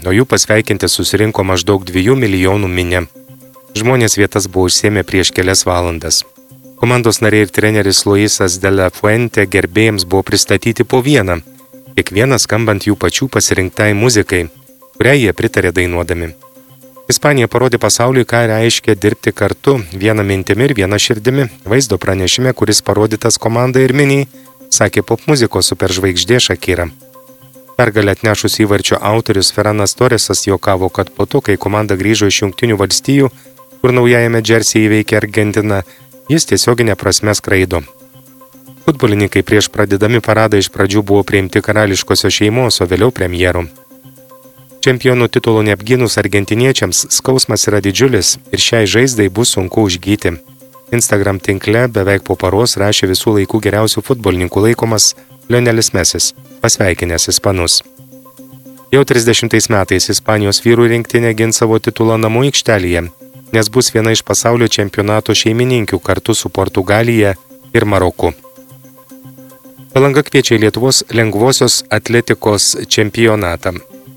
o jų pasveikinti susirinko maždaug 2 milijonų minia. Žmonės vietas buvo užsiėmę prieš kelias valandas. Komandos nariai ir treneris Luisas de la Fuente gerbėjams buvo pristatyti po vieną, kiekvieną skambant jų pačių pasirinktai muzikai, kurią jie pritarė dainuodami. Ispanija parodė pasauliui, ką reiškia dirbti kartu, viena mintimi ir viena širdimi. Vaizdo pranešime, kuris parodytas komandai ir miniai, sakė popmuzikos superžvaigždė Shakira. Pergalę atnešus įvarčio autorius Ferranas Torresas juokavo, kad po to, kai komanda grįžo iš Jungtinių valstijų, kur naujajame Džersyje įveikė Argentiną, jis tiesioginė prasme skraido. Futbolininkai prieš pradėdami paradą iš pradžių buvo priimti karališkosios šeimos, o vėliau premjerų. Čempionų titulo neapgynus argentiniečiams skausmas yra didžiulis ir šiai žaizdai bus sunku užgyti. Instagram tinkle beveik po paros rašė visų laikų geriausių futbolininkų laikomas Lionelis Mesis, pasveikinęs ispanus. Jau 30 metais Ispanijos vyrų rinktinė gins savo titulą namų aikštelėje, nes bus viena iš pasaulio čempionato šeimininkių kartu su Portugalija ir Maroku. Palanga kviečia į Lietuvos lengvosios atletikos čempionatą.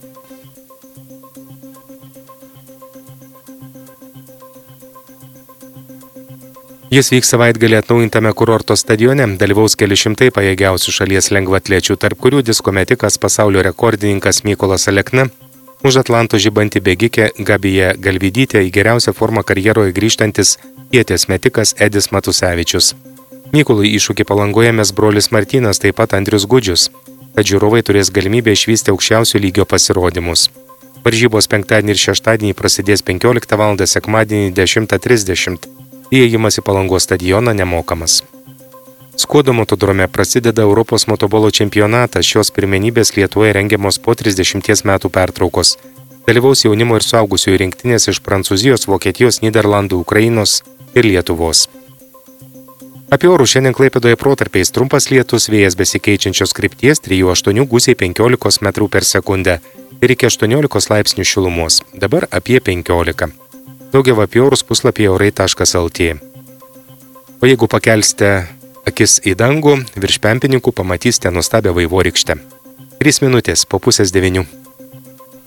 Jis vyks savaitgalį atnaujintame kurorto stadione, dalyvaus keli šimtai pajėgiausių šalies lengvaatlečių, tarp kurių diskometikas pasaulio rekordininkas Mykolas Alekna, už Atlanto žibantį bėgikė Gabija Galvydytė į geriausią formą karjeroje grįžtantis ieties metikas Edis Matusevičius. Mykolui iššūkį Palangoje mes brolis Martynas, taip pat Andrius Gudžius, kad žiūrovai turės galimybę išvysti aukščiausio lygio pasirodymus. Varžybos penktadienį ir šeštadienį prasidės 15 val. Sekmadienį 10:30. Įėjimas į Palangos stadioną nemokamas. Skuodo motodrome prasideda Europos motobolo čempionatas, šios pirmenybės Lietuvoje rengiamos po 30 metų pertraukos. Dalyvaus jaunimo ir suaugusiųjų rinktinės iš Prancūzijos, Vokietijos, Nyderlandų, Ukrainos ir Lietuvos. Apie orų šiandien Klaipėdoje protarpiais trumpas lietus, vėjas besikeičiančios krypties 3,8 gūsiai 15 metrų per sekundę ir iki 18 laipsnių šilumos, dabar apie 15. Daugiau apie orus puslapyje orai.lt. O jeigu pakelsite akis į dangų, virš Pempininkų pamatysite nuostabią vaivorykštę. 3 minutės po 8:30.